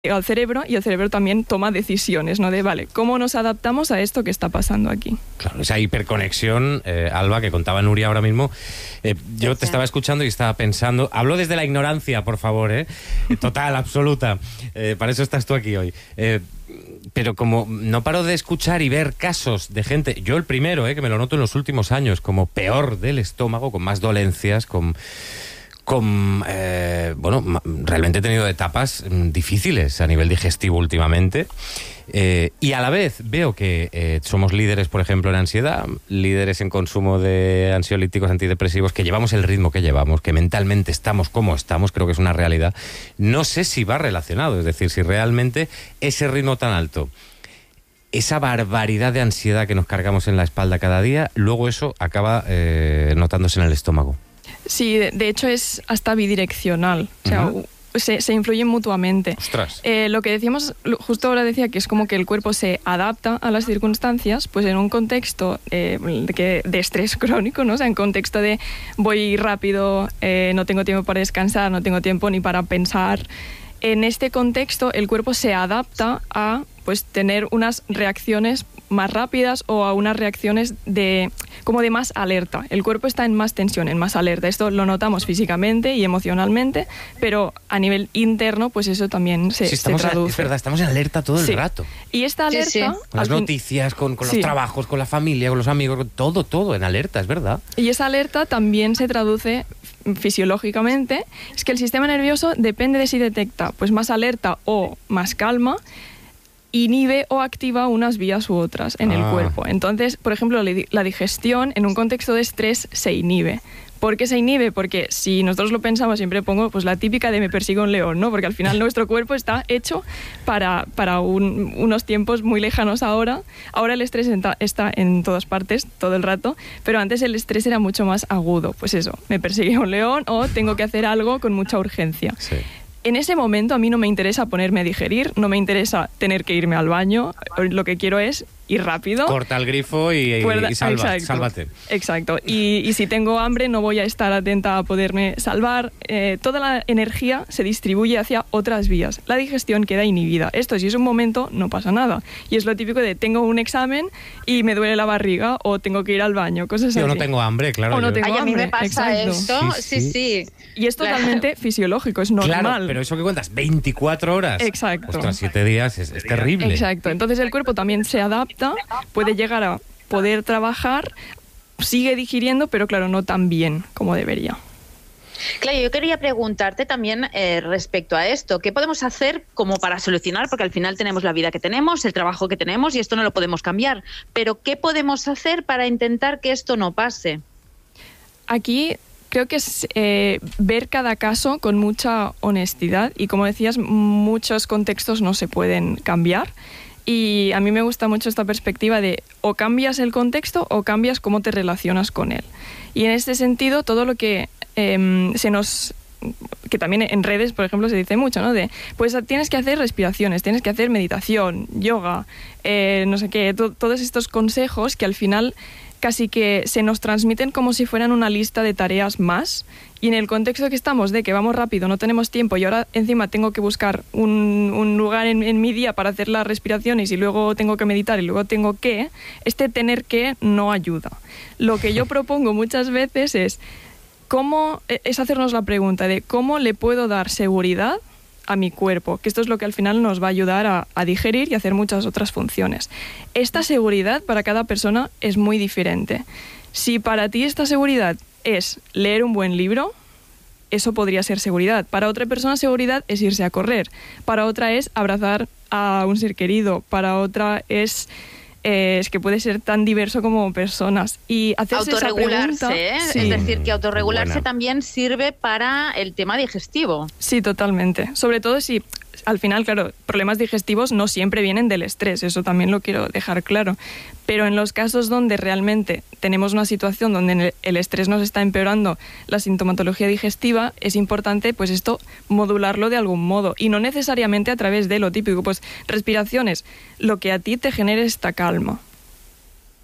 al cerebro y el cerebro también toma decisiones, ¿no? De, vale, ¿cómo nos adaptamos a esto que está pasando aquí? Claro, esa hiperconexión, Alba, que contaba Nuria ahora mismo. Yo te estaba escuchando y estaba pensando... Hablo desde la ignorancia, por favor, total, absoluta. Para eso estás tú aquí hoy. Pero como no paro de escuchar y ver casos de gente... Yo el primero, que me lo noto en los últimos años, como peor del estómago, con más dolencias, realmente he tenido etapas difíciles a nivel digestivo últimamente, y a la vez veo que somos líderes, por ejemplo, en ansiedad, líderes en consumo de ansiolíticos, antidepresivos, que llevamos el ritmo que llevamos, que mentalmente estamos como estamos, creo que es una realidad. No sé si va relacionado, es decir, si realmente ese ritmo tan alto, esa barbaridad de ansiedad que nos cargamos en la espalda cada día, luego eso acaba notándose en el estómago. Sí, de hecho es hasta bidireccional, o sea, se influyen mutuamente. Ostras. Lo que decíamos, justo ahora decía que es como que el cuerpo se adapta a las circunstancias, pues en un contexto de estrés crónico, ¿no? O sea, en contexto de voy rápido, no tengo tiempo para descansar, no tengo tiempo ni para pensar. En este contexto el cuerpo se adapta a pues tener unas reacciones más rápidas o a unas reacciones como de más alerta. El cuerpo está en más tensión, en más alerta. Esto lo notamos físicamente y emocionalmente, pero a nivel interno, pues eso también se traduce. Es verdad, estamos en alerta todo el rato. Y esta alerta... Sí. Con las noticias, con los trabajos, con la familia, con los amigos, con todo en alerta, es verdad. Y esa alerta también se traduce fisiológicamente. Es que el sistema nervioso depende de si detecta pues más alerta o más calma, inhibe o activa unas vías u otras en el cuerpo. Entonces, por ejemplo, la digestión en un contexto de estrés se inhibe. ¿Por qué se inhibe? Porque si nosotros lo pensamos, siempre pongo pues la típica de me persigue un león, ¿no? Porque al final nuestro cuerpo está hecho para unos tiempos muy lejanos ahora. Ahora el estrés está en todas partes, todo el rato, pero antes el estrés era mucho más agudo. Pues eso, me persigue un león o tengo que hacer algo con mucha urgencia. Sí. En ese momento a mí no me interesa ponerme a digerir, no me interesa tener que irme al baño, lo que quiero es ir rápido. Corta el grifo y sálvate. Exacto. Y si tengo hambre no voy a estar atenta a poderme salvar. Toda la energía se distribuye hacia otras vías. La digestión queda inhibida. Esto, si es un momento, no pasa nada. Y es lo típico de tengo un examen y me duele la barriga o tengo que ir al baño, cosas así. O no tengo hambre, claro. O no tengo hambre. A mí me pasa esto. Sí. Y es totalmente fisiológico, es normal. Claro, pero eso que cuentas, 24 horas. Exacto. Ostras, 7 días es terrible. Exacto. Entonces el cuerpo también se adapta, puede llegar a poder trabajar, sigue digiriendo, pero claro, no tan bien como debería. Claro, yo quería preguntarte también respecto a esto. ¿Qué podemos hacer como para solucionar? Porque al final tenemos la vida que tenemos, el trabajo que tenemos y esto no lo podemos cambiar. Pero ¿qué podemos hacer para intentar que esto no pase? Aquí creo que es ver cada caso con mucha honestidad y, como decías, muchos contextos no se pueden cambiar. Y a mí me gusta mucho esta perspectiva de o cambias el contexto o cambias cómo te relacionas con él. Y en este sentido, todo lo que que también en redes, por ejemplo, se dice mucho, ¿no? De, pues tienes que hacer respiraciones, tienes que hacer meditación, yoga, no sé qué, todos estos consejos que al final casi que se nos transmiten como si fueran una lista de tareas más, y en el contexto que estamos de que vamos rápido, no tenemos tiempo y ahora encima tengo que buscar un lugar en mi día para hacer las respiraciones y luego tengo que meditar y luego tengo que, este tener que no ayuda. Lo que yo propongo muchas veces es hacernos la pregunta de cómo le puedo dar seguridad a mi cuerpo, que esto es lo que al final nos va a ayudar a digerir y a hacer muchas otras funciones. Esta seguridad para cada persona es muy diferente. Si para ti esta seguridad es leer un buen libro, eso podría ser seguridad. Para otra persona seguridad es irse a correr. Para otra es abrazar a un ser querido. Para otra es que puede ser tan diverso como personas. Y hacerse autorregularse, esa pregunta, sí. Es decir, que autorregularse también sirve para el tema digestivo. Sí, totalmente. Sobre todo si, al final, claro, problemas digestivos no siempre vienen del estrés, eso también lo quiero dejar claro. Pero en los casos donde realmente tenemos una situación donde el estrés nos está empeorando la sintomatología digestiva, es importante pues esto modularlo de algún modo y no necesariamente a través de lo típico, pues respiraciones, lo que a ti te genere esta calma.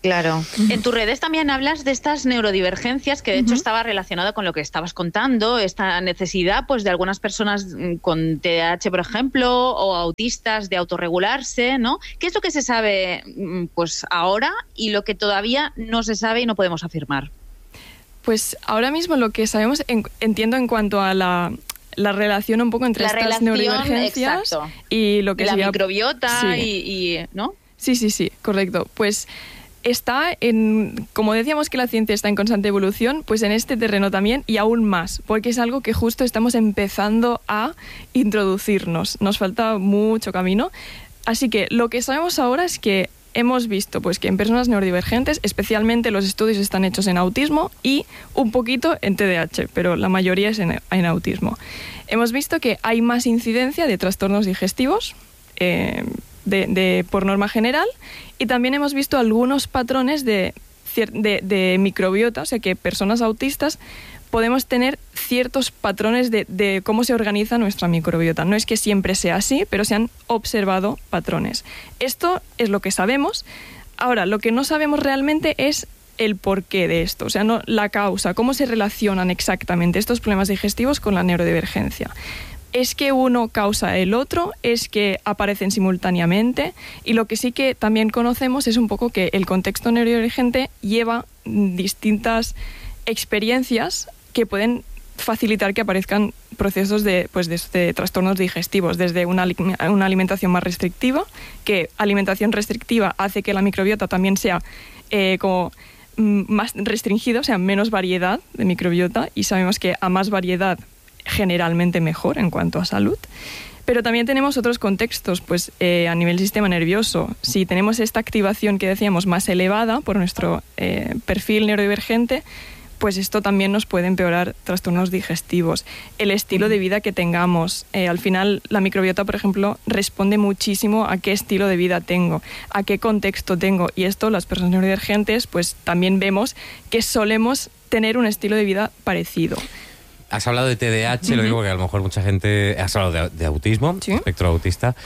Claro. En tus redes también hablas de estas neurodivergencias, que de hecho estaba relacionada con lo que estabas contando, esta necesidad pues de algunas personas con TDAH, por ejemplo, o autistas de autorregularse, ¿no? ¿Qué es lo que se sabe pues ahora y lo que todavía no se sabe y no podemos afirmar? Pues ahora mismo lo que sabemos, entiendo en cuanto a la relación un poco entre estas neurodivergencias, exacto, y lo que la sería microbiota, sí, ¿no? Sí, correcto. Pues está como decíamos que la ciencia está en constante evolución, pues en este terreno también y aún más, porque es algo que justo estamos empezando a introducirnos. Nos falta mucho camino. Así que lo que sabemos ahora es que hemos visto pues que en personas neurodivergentes, especialmente los estudios están hechos en autismo y un poquito en TDAH, pero la mayoría es en autismo. Hemos visto que hay más incidencia de trastornos digestivos, por norma general, y también hemos visto algunos patrones de microbiota, o sea que personas autistas podemos tener ciertos patrones de cómo se organiza nuestra microbiota. No es que siempre sea así, pero se han observado patrones. Esto es lo que sabemos. Ahora, lo que no sabemos realmente es el porqué de esto, o sea, no la causa, cómo se relacionan exactamente estos problemas digestivos con la neurodivergencia. ¿Es que uno causa el otro? ¿Es que aparecen simultáneamente? Y lo que sí que también conocemos es un poco que el contexto neurodivergente lleva distintas experiencias que pueden facilitar que aparezcan procesos de trastornos digestivos, desde una alimentación más restrictiva, que alimentación restrictiva hace que la microbiota también sea como más restringida, o sea, menos variedad de microbiota, y sabemos que a más variedad generalmente mejor en cuanto a salud. Pero también tenemos otros contextos, pues a nivel sistema nervioso. Si tenemos esta activación que decíamos más elevada por nuestro perfil neurodivergente, pues esto también nos puede empeorar trastornos digestivos. El estilo de vida que tengamos. Al final, la microbiota, por ejemplo, responde muchísimo a qué estilo de vida tengo, a qué contexto tengo. Y esto, las personas neurodivergentes, pues también vemos que solemos tener un estilo de vida parecido. Has hablado de TDAH, lo digo porque a lo mejor mucha gente... Has hablado de autismo, ¿sí? Espectro autista.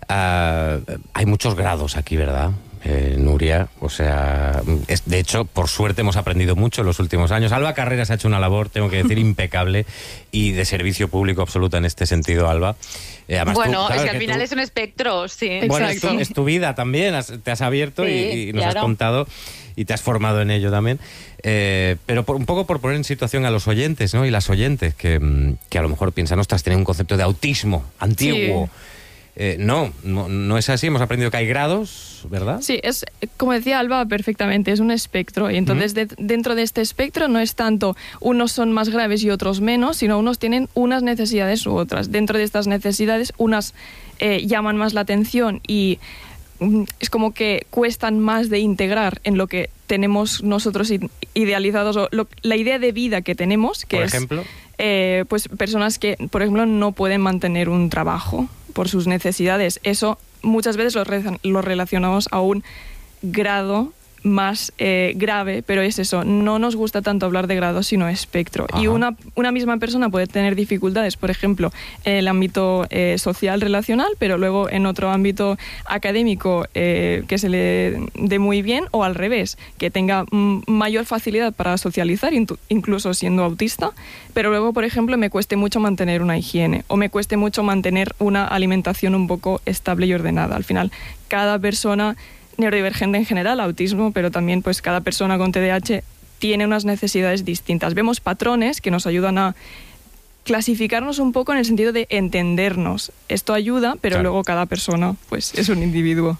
Hay muchos grados aquí, ¿verdad, Nuria? O sea, de hecho, por suerte hemos aprendido mucho en los últimos años. Alba Carreras ha hecho una labor, tengo que decir, impecable y de servicio público absoluta en este sentido, Alba. Además, bueno, es que al final es un espectro, sí. Bueno, es tu vida también, te has abierto, sí, y nos has contado y te has formado en ello también. Pero un poco por poner en situación a los oyentes, ¿no? Y las oyentes que a lo mejor piensan, ostras, tienen un concepto de autismo antiguo. Sí. No es así, hemos aprendido que hay grados, ¿verdad? Sí, es como decía Alba perfectamente, es un espectro, y entonces dentro de este espectro no es tanto unos son más graves y otros menos, sino unos tienen unas necesidades u otras. Dentro de estas necesidades, unas llaman más la atención y es como que cuestan más de integrar en lo que tenemos nosotros idealizados, o la idea de vida que tenemos, que por ejemplo, pues personas que, por ejemplo, no pueden mantener un trabajo por sus necesidades. Eso muchas veces lo relacionamos a un grado más grave, pero es eso, no nos gusta tanto hablar de grado sino espectro. Ajá. Y una misma persona puede tener dificultades, por ejemplo, en el ámbito social relacional, pero luego en otro ámbito académico que se le dé muy bien, o al revés, que tenga mayor facilidad para socializar, incluso siendo autista, pero luego, por ejemplo, me cueste mucho mantener una higiene o me cueste mucho mantener una alimentación un poco estable y ordenada. Al final, cada persona neurodivergente en general, autismo, pero también pues cada persona con TDAH tiene unas necesidades distintas. Vemos patrones que nos ayudan a clasificarnos un poco en el sentido de entendernos. Esto ayuda, pero claro, luego cada persona pues es un individuo.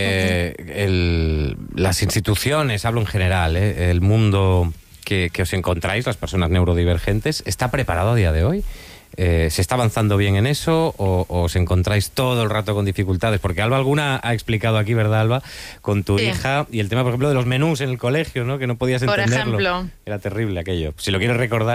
Las instituciones, hablo en general, el mundo que os encontráis, las personas neurodivergentes, ¿está preparado a día de hoy? ¿Se está avanzando bien en eso o os encontráis todo el rato con dificultades? Porque Alba alguna ha explicado aquí, ¿verdad, Alba? Con tu hija, y el tema, por ejemplo, de los menús en el colegio, ¿no? Que no podías entenderlo. Por ejemplo. Era terrible aquello. Si lo quieres recordar.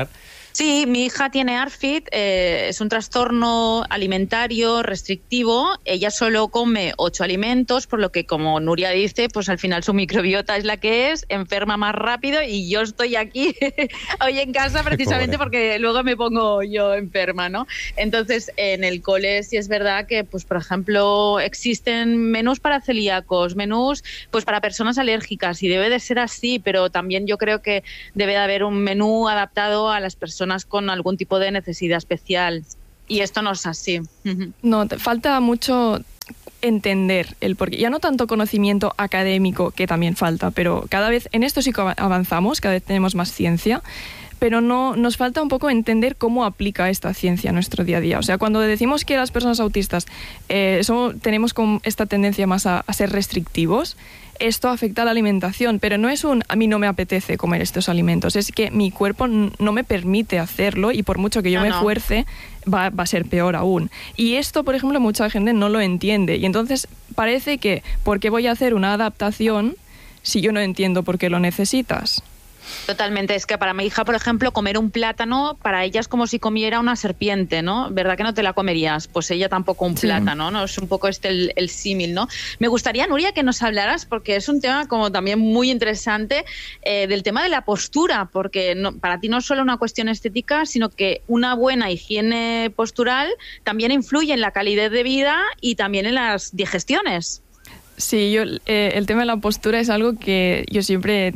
Sí, mi hija tiene ARFID, es un trastorno alimentario restrictivo. Ella solo come 8 alimentos, por lo que, como Nuria dice, pues al final su microbiota es la que es, enferma más rápido y yo estoy aquí hoy en casa precisamente porque luego me pongo yo enferma, ¿no? Entonces, en el cole sí es verdad que, pues por ejemplo, existen menús para celíacos, menús pues para personas alérgicas y debe de ser así, pero también yo creo que debe de haber un menú adaptado a las personas con algún tipo de necesidad especial. Y esto no es así. No, te falta mucho entender el porqué. Ya no tanto conocimiento académico, que también falta, pero cada vez, en esto sí que avanzamos, cada vez tenemos más ciencia, pero no nos falta un poco entender cómo aplica esta ciencia a nuestro día a día. O sea, cuando decimos que las personas autistas tenemos esta tendencia más a ser restrictivos, esto afecta a la alimentación, pero no es a mí no me apetece comer estos alimentos, es que mi cuerpo no me permite hacerlo y por mucho que yo me esfuerce, va a ser peor aún. Y esto, por ejemplo, mucha gente no lo entiende y entonces parece que, ¿por qué voy a hacer una adaptación si yo no entiendo por qué lo necesitas? Totalmente, es que para mi hija, por ejemplo, comer un plátano, para ella es como si comiera una serpiente, ¿no? ¿Verdad que no te la comerías? Pues ella tampoco un plátano, ¿no? Es un poco el símil, ¿no? Me gustaría, Nuria, que nos hablaras, porque es un tema como también muy interesante, del tema de la postura, porque para ti no es solo una cuestión estética, sino que una buena higiene postural también influye en la calidad de vida y también en las digestiones. Sí, el tema de la postura es algo que yo siempre,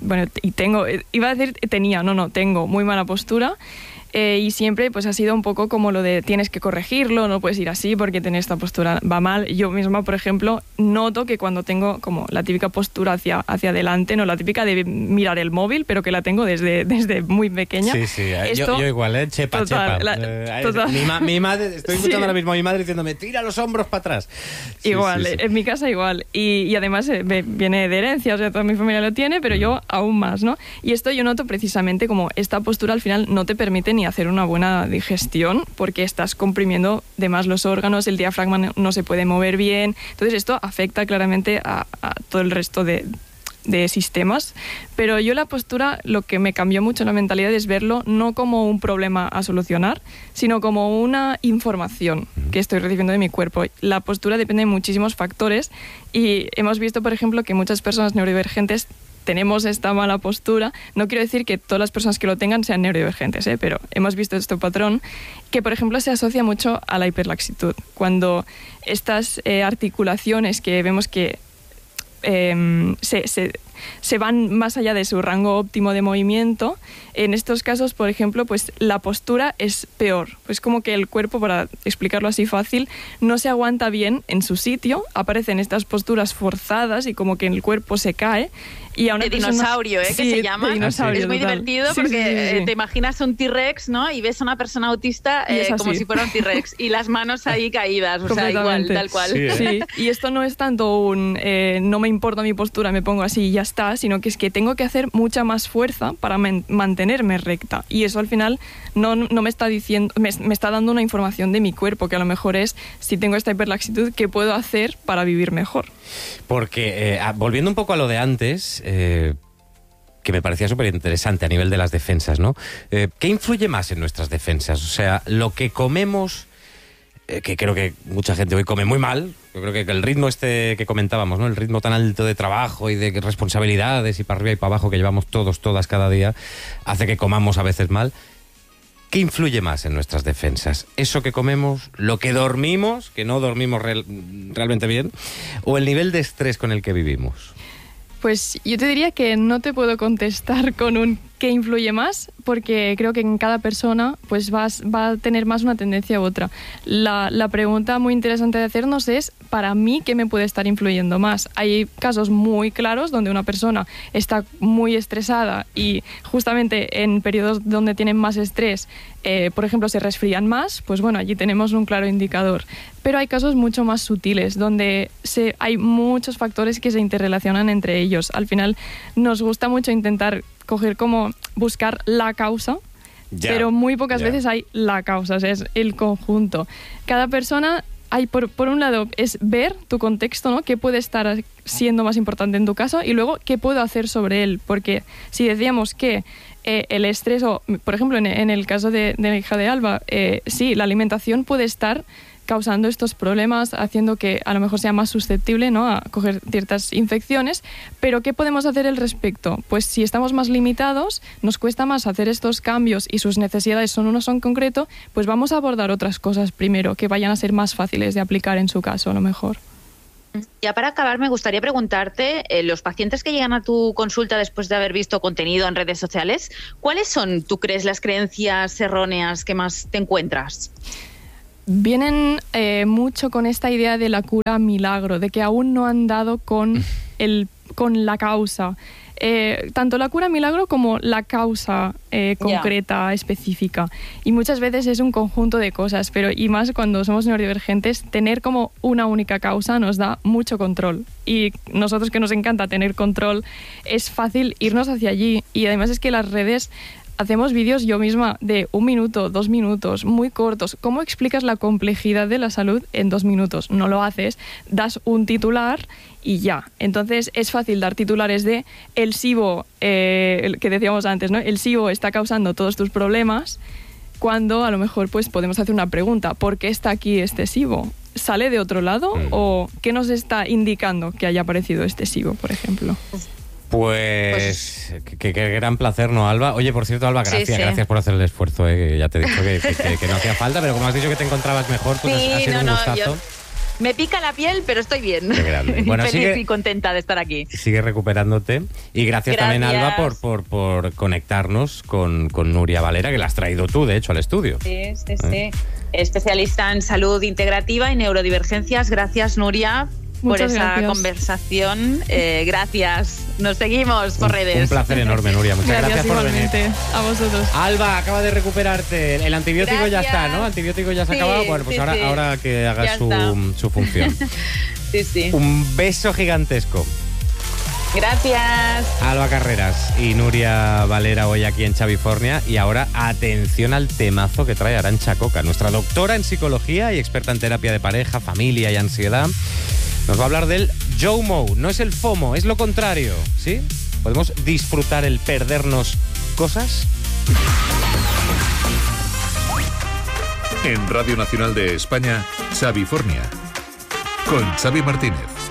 tengo muy mala postura. Y siempre pues ha sido un poco como lo de tienes que corregirlo, no puedes ir así porque tener esta postura va mal. Yo misma, por ejemplo, noto que cuando tengo como la típica postura hacia adelante, no la típica de mirar el móvil, pero que la tengo desde muy pequeña. Sí, yo igual, chepa. Mi madre, estoy escuchando ahora mismo a mi madre diciéndome, tira los hombros para atrás. Igual, en mi casa igual. Y además viene de herencia, o sea, toda mi familia lo tiene, pero yo aún más, ¿no? Y esto yo noto precisamente como esta postura al final no te permite ni hacer una buena digestión porque estás comprimiendo de más los órganos, el diafragma no se puede mover bien, entonces esto afecta claramente a todo el resto de sistemas, pero yo la postura, lo que me cambió mucho la mentalidad es verlo no como un problema a solucionar, sino como una información que estoy recibiendo de mi cuerpo. La postura depende de muchísimos factores y hemos visto, por ejemplo, que muchas personas neurodivergentes tenemos esta mala postura. No quiero decir que todas las personas que lo tengan sean neurodivergentes, pero hemos visto este patrón que, por ejemplo, se asocia mucho a la hiperlaxitud. Cuando estas articulaciones que vemos que se van más allá de su rango óptimo de movimiento, en estos casos, por ejemplo, pues la postura es peor. Pues como que el cuerpo, para explicarlo así fácil, no se aguanta bien en su sitio, aparecen estas posturas forzadas y como que el cuerpo se cae. Y a una dinosaurio, que se llama. Dinosaurio, es muy divertido porque te imaginas un T-Rex, ¿no? Y ves a una persona autista como si fuera un T-Rex y las manos ahí caídas, o sea, igual, tal cual. Sí, y esto no es tanto no me importa mi postura, me pongo así y ya está, sino que es que tengo que hacer mucha más fuerza para mantenerme recta. Y eso al final no me está diciendo, me está dando una información de mi cuerpo, que a lo mejor es, si tengo esta hiperlaxitud, ¿qué puedo hacer para vivir mejor? Porque, volviendo un poco a lo de antes, que me parecía súper interesante a nivel de las defensas, ¿no? ¿Qué influye más en nuestras defensas? O sea, lo que comemos, que creo que mucha gente hoy come muy mal. Yo creo que el ritmo que comentábamos, ¿no? El ritmo tan alto de trabajo y de responsabilidades y para arriba y para abajo que llevamos todas cada día, hace que comamos a veces mal. ¿Qué influye más en nuestras defensas? ¿Eso que comemos, lo que dormimos, que no dormimos realmente bien, o el nivel de estrés con el que vivimos? Pues yo te diría que no te puedo contestar con un qué influye más, porque creo que en cada persona pues va a tener más una tendencia u otra. La pregunta muy interesante de hacernos es, para mí, ¿qué me puede estar influyendo más? Hay casos muy claros donde una persona está muy estresada y justamente en periodos donde tienen más estrés, por ejemplo, se resfrían más, pues bueno, allí tenemos un claro indicador. Pero hay casos mucho más sutiles, donde hay muchos factores que se interrelacionan entre ellos. Al final nos gusta mucho intentar buscar la causa, pero muy pocas veces hay la causa, o sea, es el conjunto. Cada persona, por un lado, es ver tu contexto, ¿no? ¿Qué puede estar siendo más importante en tu caso? Y luego, ¿qué puedo hacer sobre él? Porque si decíamos que el estrés, o por ejemplo en el caso de la hija de Alba, sí, la alimentación puede estar causando estos problemas, haciendo que a lo mejor sea más susceptible, ¿no?, a coger ciertas infecciones. Pero ¿qué podemos hacer al respecto? Pues si estamos más limitados, nos cuesta más hacer estos cambios y sus necesidades son unos en concreto, pues vamos a abordar otras cosas primero que vayan a ser más fáciles de aplicar en su caso, a lo mejor. Ya para acabar, me gustaría preguntarte, los pacientes que llegan a tu consulta después de haber visto contenido en redes sociales, ¿cuáles son, tú crees, las creencias erróneas que más te encuentras? Vienen mucho con esta idea de la cura milagro, de que aún no han dado con la causa. Tanto la cura milagro como la causa concreta, específica. Y muchas veces es un conjunto de cosas, y más cuando somos neurodivergentes, tener como una única causa nos da mucho control. Y nosotros, que nos encanta tener control, es fácil irnos hacia allí. Y además es que las redes... Hacemos vídeos yo misma de 1 minuto, 2 minutos, muy cortos. ¿Cómo explicas la complejidad de la salud en 2 minutos? No lo haces, das un titular y ya. Entonces es fácil dar titulares de el SIBO, el que decíamos antes, ¿no? El SIBO está causando todos tus problemas, cuando a lo mejor pues podemos hacer una pregunta. ¿Por qué está aquí este SIBO? ¿Sale de otro lado o qué nos está indicando que haya aparecido este SIBO, por ejemplo? Pues qué gran placer, ¿no, Alba? Oye, por cierto, Alba, gracias, gracias por hacer el esfuerzo, ya te he dicho que no hacía falta, pero como has dicho que te encontrabas mejor, pues ha sido un gustazo. Me pica la piel, pero estoy bien. Qué grande. Bueno, feliz y contenta de estar aquí. Sigue recuperándote. Y gracias también, Alba, por conectarnos con Nuria Valera, que la has traído tú, de hecho, al estudio. Sí. Especialista en salud integrativa y neurodivergencias. Gracias, Nuria, por esa conversación. Gracias. Nos seguimos por redes. Un placer enorme, Nuria. Muchas gracias por venir. A vosotros. Alba, acaba de recuperarte. El antibiótico ya está, ¿no? El antibiótico ya se ha acabado. Bueno, pues ahora que haga su función. Sí. Un beso gigantesco. Gracias. Alba Carreras y Nuria Valera hoy aquí en Xavifornia. Y ahora atención al temazo que trae Arantxa Coca, nuestra doctora en psicología y experta en terapia de pareja, familia y ansiedad. Nos va a hablar del JOMO. No es el FOMO, es lo contrario, ¿sí? ¿Podemos disfrutar el perdernos cosas? En Radio Nacional de España, Xavifornia, con Xavi Martínez.